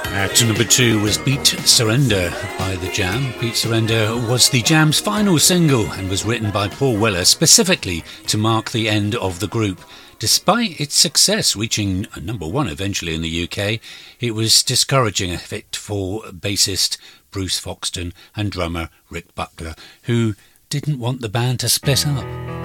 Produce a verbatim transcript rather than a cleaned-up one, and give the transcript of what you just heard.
At number two was Beat Surrender by The Jam. Beat Surrender was The Jam's final single and was written by Paul Weller specifically to mark the end of the group. Despite its success reaching number one eventually in the U K, it was discouraging a bit for bassist Bruce Foxton and drummer Rick Buckler, who didn't want the band to split up.